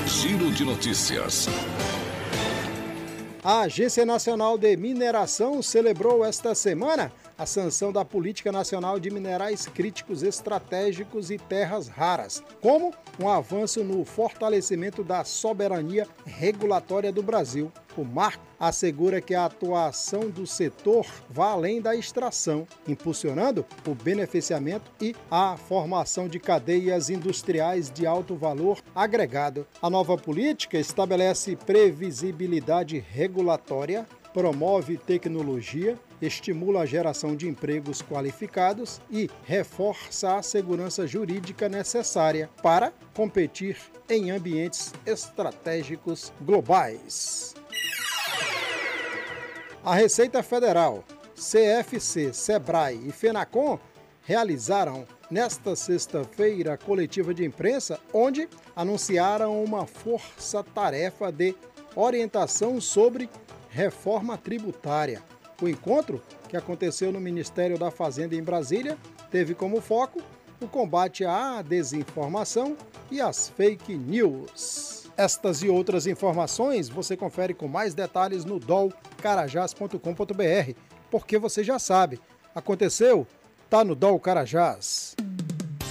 Giro de Notícias. A Agência Nacional de Mineração celebrou esta semana a sanção da Política Nacional de Minerais Críticos Estratégicos e Terras Raras, como um avanço no fortalecimento da soberania regulatória do Brasil. O marco assegura que a atuação do setor vá além da extração, impulsionando o beneficiamento e a formação de cadeias industriais de alto valor agregado. A nova política estabelece previsibilidade regulatória, promove tecnologia, estimula a geração de empregos qualificados e reforça a segurança jurídica necessária para competir em ambientes estratégicos globais. A Receita Federal, CFC, SEBRAE e FENACON realizaram nesta sexta-feira coletiva de imprensa, onde anunciaram uma força-tarefa de orientação sobre reforma tributária. O encontro, que aconteceu no Ministério da Fazenda em Brasília, teve como foco o combate à desinformação e às fake news. Estas e outras informações você confere com mais detalhes no dolcarajás.com.br, porque você já sabe, aconteceu, tá no Dol Carajás.